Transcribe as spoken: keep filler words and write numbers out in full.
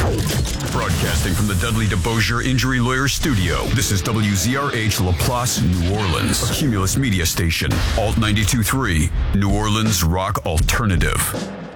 Broadcasting from the Dudley DeBosier Injury Lawyer Studio, this is W Z R H LaPlace, New Orleans, a Cumulus media station, Alt ninety-two point three, New Orleans Rock Alternative.